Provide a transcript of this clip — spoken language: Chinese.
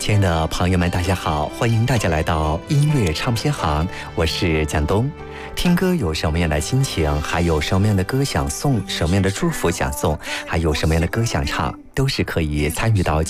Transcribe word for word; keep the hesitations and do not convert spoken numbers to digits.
亲爱的朋友们，大家好，欢迎大家来到音乐唱片行，我是蒋东。听歌有什么样的心情，还有什么样的歌想送，什么样的祝福想送，还有什么样的歌想唱，都是可以参与到